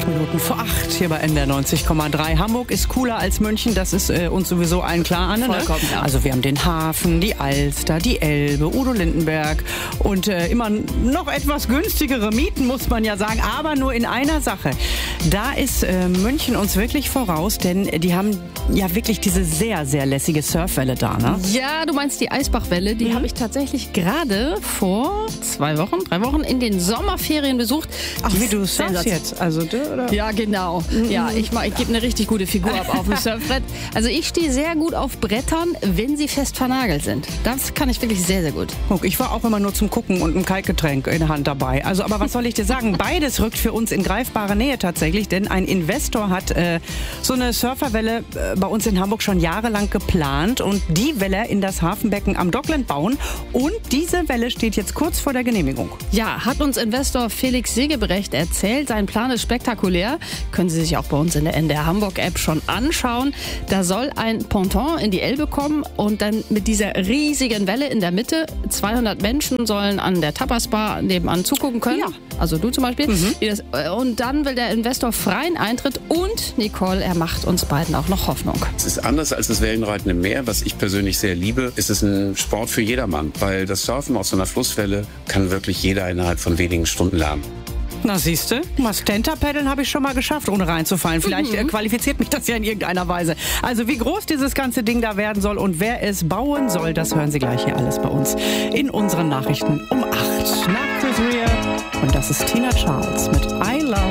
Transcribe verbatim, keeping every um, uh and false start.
Minuten vor acht hier bei N D R neunzig Komma drei. Hamburg ist cooler als München, das ist äh, uns sowieso allen klar, Anne. Ne? Vollkommen, ja. Also wir haben den Hafen, die Alster, die Elbe, Udo Lindenberg und äh, immer noch etwas günstigere Mieten, muss man ja sagen, aber nur in einer Sache. Da ist äh, München uns wirklich voraus, denn die haben ja wirklich diese sehr, sehr lässige Surfwelle da, ne? Ja, du meinst die Eisbachwelle, die mhm. habe ich tatsächlich gerade vor zwei Wochen, drei Wochen in den Sommerferien besucht. Ach, wie du surfst jetzt? Also, du, oder? Ja, genau. Mhm. Ja, ich, ich gebe eine richtig gute Figur ab auf dem Surfbrett. Also ich stehe sehr gut auf Brettern, wenn sie fest vernagelt sind. Das kann ich wirklich sehr, sehr gut. Guck, ich war auch immer nur zum Gucken und ein Kaltgetränk in der Hand dabei. Also, aber was soll ich dir sagen? Beides rückt für uns in greifbare Nähe tatsächlich, denn ein Investor hat äh, so eine Surferwelle äh, bei uns in Hamburg schon jahrelang geplant und die Welle in das Hafenbecken am Dockland bauen. Und diese Welle steht jetzt kurz vor der Genehmigung. Ja, hat uns Investor Felix Segebrecht erzählt. Sein Plan ist spektakulär. Können Sie sich auch bei uns in der N D R Hamburg App schon anschauen. Da soll ein Ponton in die Elbe kommen und dann mit dieser riesigen Welle in der Mitte. zweihundert Menschen sollen an der Tapasbar nebenan zugucken können. Ja. Also du zum Beispiel. Mhm. Und dann will der Investor freien Eintritt und, Nicole, er macht uns beiden auch noch Hoffnung. Es ist anders als das Wellenreiten im Meer, was ich persönlich sehr liebe. Es ist ein Sport für jedermann, weil das Surfen auf so einer Flusswelle kann wirklich jeder innerhalb von wenigen Stunden lernen. Na siehste, mal Stand-Up-Paddeln habe ich schon mal geschafft, ohne reinzufallen. Vielleicht mhm. äh, qualifiziert mich das ja in irgendeiner Weise. Also wie groß dieses ganze Ding da werden soll und wer es bauen soll, das hören Sie gleich hier alles bei uns in unseren Nachrichten um acht. Nach Chris Rea. Und das ist Tina Charles mit I Love